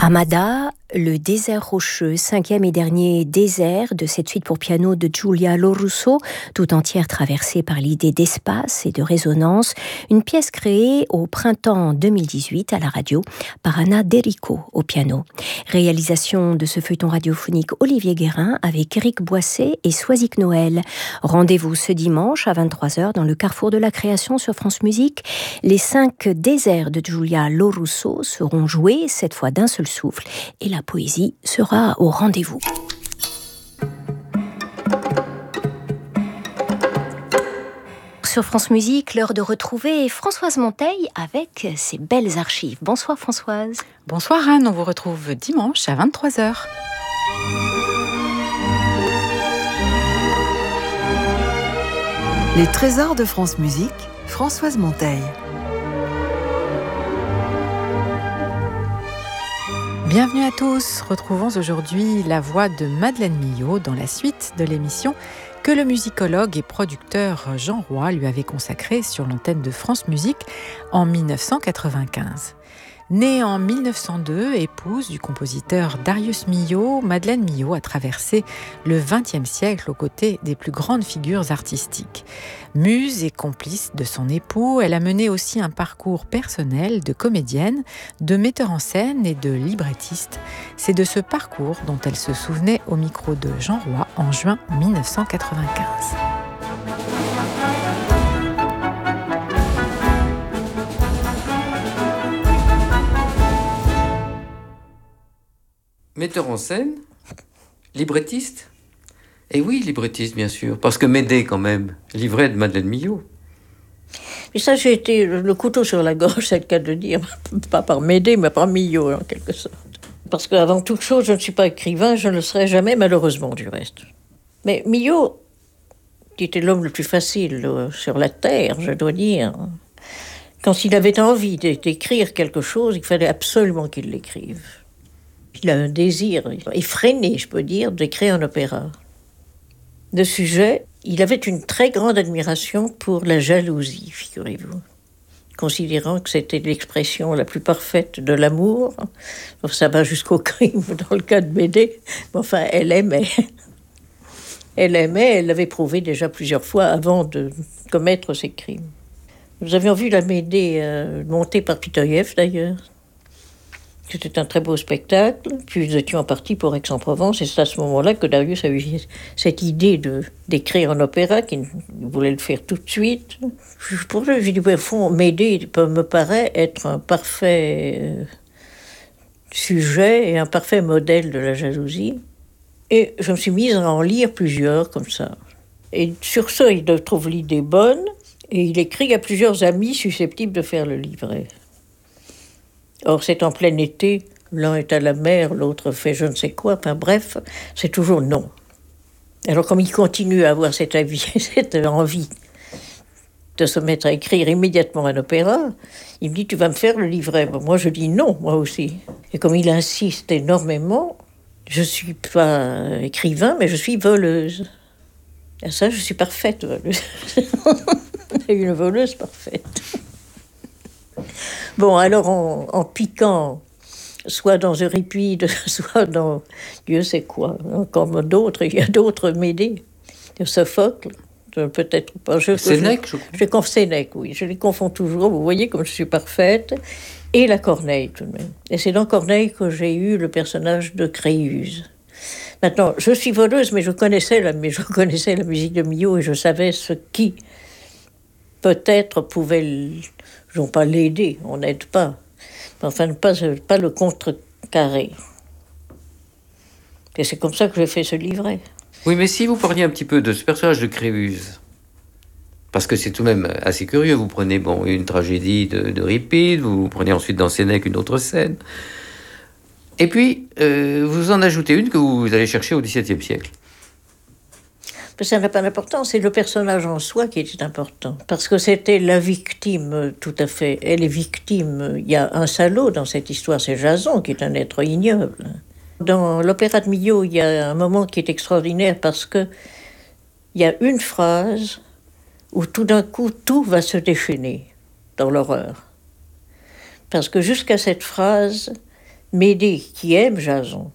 Amada, le désert rocheux, cinquième et dernier désert de cette suite pour piano de Giulia Lorusso, tout entière traversée par l'idée d'espace et de résonance, une pièce créée au printemps 2018 à la radio par Anna Derico au piano. Réalisation de ce feuilleton radiophonique Olivier Guérin avec Éric Boisset et Soisic Noël. Rendez-vous ce dimanche à 23h dans le Carrefour de la Création sur France Musique. Les 5 déserts de Giulia Lorusso seront joués, cette fois d'un seul souffle, et la poésie sera au rendez-vous. Sur France Musique, l'heure de retrouver Françoise Monteil avec ses belles archives. Bonsoir Françoise. Bonsoir Anne, on vous retrouve dimanche à 23h. Les trésors de France Musique, Françoise Monteil. Bienvenue à tous, retrouvons aujourd'hui la voix de Madeleine Millot dans la suite de l'émission que le musicologue et producteur Jean Roy lui avait consacrée sur l'antenne de France Musique en 1995. Née en 1902, épouse du compositeur Darius Milhaud, Madeleine Millot a traversé le XXe siècle aux côtés des plus grandes figures artistiques. Muse et complice de son époux, elle a mené aussi un parcours personnel de comédienne, de metteur en scène et de librettiste. C'est de ce parcours dont elle se souvenait au micro de Jean Roy en juin 1995. Metteur en scène, librettiste. Et oui, librettiste, bien sûr, parce que Médée, quand même, livret de Madeleine Millot. Mais ça, j'ai été le couteau sur la gorge, c'est le cas de dire, pas par Médée, mais par Millot, en quelque sorte. Parce qu'avant toute chose, je ne suis pas écrivain, je ne le serai jamais, malheureusement, du reste. Mais Millot, qui était l'homme le plus facile sur la terre, je dois dire, quand il avait envie d'écrire quelque chose, il fallait absolument qu'il l'écrive. Il a un désir effréné, je peux dire, d'écrire un opéra. De sujet, il avait une très grande admiration pour la jalousie, figurez-vous, considérant que c'était l'expression la plus parfaite de l'amour. Ça va jusqu'au crime dans le cas de Médée, mais enfin, elle aimait. Elle l'avait prouvé déjà plusieurs fois avant de commettre ses crimes. Nous avions vu la Médée montée par Pitoïev, d'ailleurs. C'était un très beau spectacle, puis nous étions partis pour Aix-en-Provence, et c'est à ce moment-là que Darius a eu cette idée d'écrire un opéra, qu'il voulait le faire tout de suite. Pour lui, j'ai dit, au fond, Médée me paraît être un parfait sujet et un parfait modèle de la jalousie. Et je me suis mise à en lire plusieurs, comme ça. Et sur ça, il trouve l'idée bonne, et il écrit à plusieurs amis susceptibles de faire le livret. Or, c'est en plein été, l'un est à la mer, l'autre fait je ne sais quoi, enfin bref, c'est toujours non. Alors, comme il continue à avoir cette envie de se mettre à écrire immédiatement un opéra, il me dit, tu vas me faire le livret. Bon, moi, je dis non, moi aussi. Et comme il insiste énormément, je ne suis pas écrivain, mais je suis voleuse. Et ça, je suis parfaite voleuse. Une voleuse parfaite. Bon, alors en piquant, soit dans Euripide, soit dans Dieu sait quoi, comme d'autres, il y a d'autres Médée, Sophocle, peut-être pas. Sénèque, je crois. Sénèque, oui, je les confonds toujours, vous voyez comme je suis parfaite, et la Corneille tout de même. Et c'est dans Corneille que j'ai eu le personnage de Créuse. Maintenant, je suis voleuse, mais je connaissais la musique de Millot et je savais ce qui peut-être pouvait non pas l'aider, on n'aide pas, mais enfin pas le contrecarrer. Et c'est comme ça que j'ai fait ce livret. Oui, mais si vous parliez un petit peu de ce personnage de Créuse, parce que c'est tout de même assez curieux, vous prenez une tragédie d'Euripide, vous prenez ensuite dans Sénèque une autre scène, et puis vous en ajoutez une que vous allez chercher au XVIIe siècle. Ça n'a pas d'importance, c'est le personnage en soi qui était important. Parce que c'était la victime, tout à fait. Elle est victime. Il y a un salaud dans cette histoire, c'est Jason, qui est un être ignoble. Dans l'opéra de Millot, il y a un moment qui est extraordinaire parce que il y a une phrase où tout d'un coup, tout va se déchaîner dans l'horreur. Parce que jusqu'à cette phrase, Médée, qui aime Jason,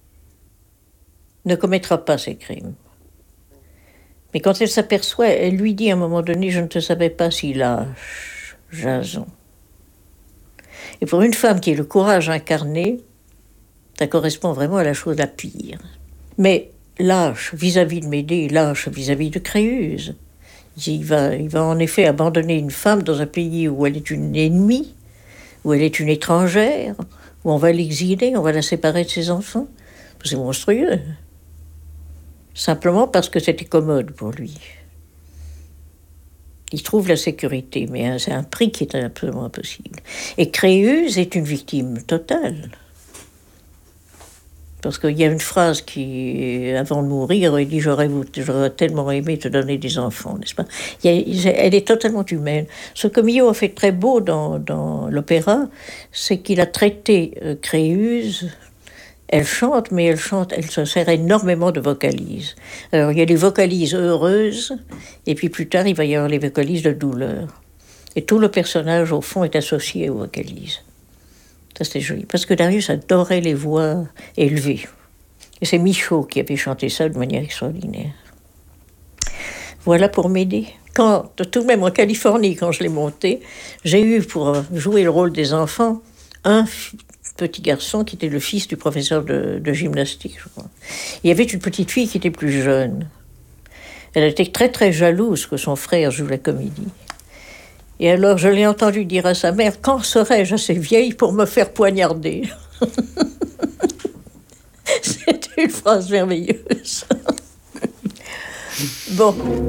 ne commettra pas ces crimes. Mais quand elle s'aperçoit, elle lui dit à un moment donné, je ne te savais pas si lâche, Jason. Et pour une femme qui est le courage incarné, ça correspond vraiment à la chose la pire. Mais lâche vis-à-vis de Médée, lâche vis-à-vis de Créuse. Il va en effet abandonner une femme dans un pays où elle est une ennemie, où elle est une étrangère, où on va l'exiler, on va la séparer de ses enfants. C'est monstrueux. Simplement parce que c'était commode pour lui. Il trouve la sécurité, mais c'est un prix qui est absolument impossible. Et Créuse est une victime totale. Parce qu'il y a une phrase qui, avant de mourir, il dit « J'aurais tellement aimé te donner des enfants », n'est-ce pas ? Elle est totalement humaine. Ce que Milhaud a fait très beau dans l'opéra, c'est qu'il a traité Créuse. Elle chante, mais elle se sert énormément de vocalises. Alors, il y a les vocalises heureuses, et puis plus tard, il va y avoir les vocalises de douleur. Et tout le personnage, au fond, est associé aux vocalises. Ça, c'était joli. Parce que Darius adorait les voix élevées. Et c'est Michaud qui avait chanté ça de manière extraordinaire. Voilà pour Médée. Tout de même en Californie, quand je l'ai monté, j'ai eu pour jouer le rôle des enfants un petit garçon qui était le fils du professeur de gymnastique, je crois. Il y avait une petite fille qui était plus jeune. Elle était très très jalouse que son frère joue la comédie. Et alors je l'ai entendu dire à sa mère « Quand serai-je assez vieille pour me faire poignarder ?» C'était une phrase merveilleuse. Bon.